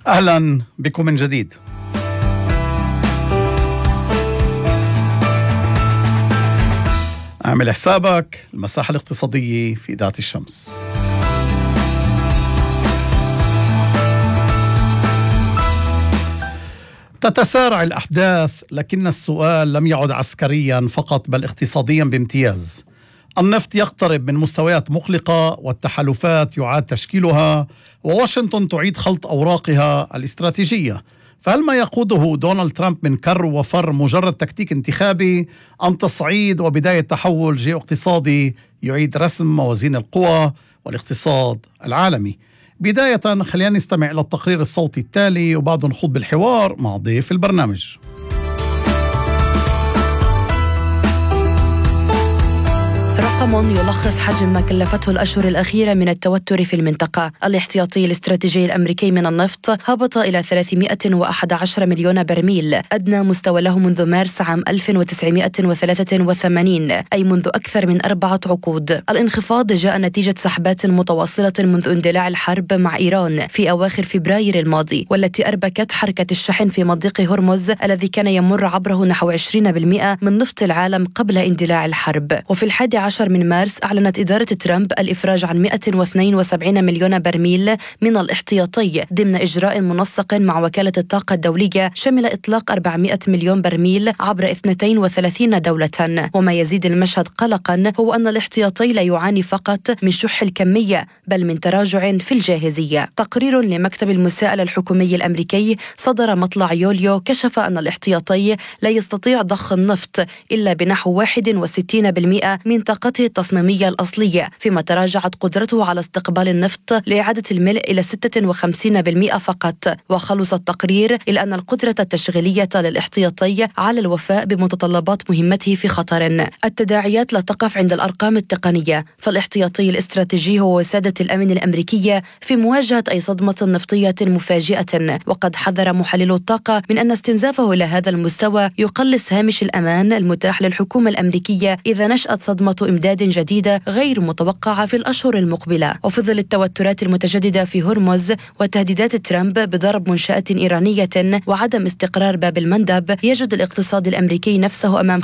أهلا بكم من جديد. اعمل حسابك المساحة الاقتصادية في إذاعة الشمس. تتسارع الأحداث، لكن السؤال لم يعد عسكريا فقط بل اقتصاديا بامتياز. النفط يقترب من مستويات مقلقة، والتحالفات يعاد تشكيلها، وواشنطن تعيد خلط أوراقها الاستراتيجية. فهل ما يقوده دونالد ترامب من كر وفر مجرد تكتيك انتخابي، أم تصعيد وبداية تحول جيو-اقتصادي يعيد رسم موازين القوى والاقتصاد العالمي؟ بداية خلينا نستمع إلى التقرير الصوتي التالي، وبعد نخوض بالحوار مع ضيف البرنامج. رقم يلخص حجم ما كلفته الأشهر الأخيرة من التوتر في المنطقة. الاحتياطي الاستراتيجي الأمريكي من النفط هبط إلى 311 مليون برميل، أدنى مستوى له منذ مارس عام 1983، أي منذ أكثر من 4 عقود. الانخفاض جاء نتيجة سحبات متواصلة منذ اندلاع الحرب مع إيران في أواخر فبراير الماضي، والتي أربكت حركة الشحن في مضيق هرمز الذي كان يمر عبره نحو 20% من نفط العالم قبل اندلاع الحرب. وفي 11 من مارس أعلنت إدارة ترامب الإفراج عن 172 مليون برميل من الاحتياطي ضمن إجراء منسق مع وكالة الطاقة الدولية شمل إطلاق 400 مليون برميل عبر 32 دولة. وما يزيد المشهد قلقا هو أن الاحتياطي لا يعاني فقط من شح الكمية بل من تراجع في الجاهزية. تقرير لمكتب المساءلة الحكومي الأمريكي صدر مطلع يوليو كشف أن الاحتياطي لا يستطيع ضخ النفط إلا بنحو 61% من طاقته التصميمية الأصلية، فيما تراجعت قدرته على استقبال النفط لإعادة الملء إلى 56% فقط. وخلص التقرير إلى أن القدرة التشغيلية للاحتياطي على الوفاء بمتطلبات مهمته في خطر. التداعيات لا تقف عند الأرقام التقنية، فالاحتياطي الاستراتيجي هو وسادة الأمن الأمريكية في مواجهة أي صدمة نفطية مفاجئة. وقد حذر محللو الطاقة من أن استنزافه إلى هذا المستوى يقلص هامش الأمان المتاح للحكومة الأمريكية إذا نشأت صدمة إمداد جديدة غير متوقعة في الأشهر المقبلة. وفي ظل التوترات المتجددة في هرمز وتهديدات ترامب بضرب منشآت إيرانية وعدم استقرار باب المندب، يجد الاقتصاد الأمريكي نفسه أمام